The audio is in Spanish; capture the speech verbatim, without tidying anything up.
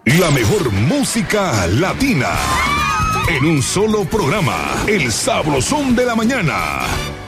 La mejor música latina. En un solo programa. El Sabrosón de la Mañana.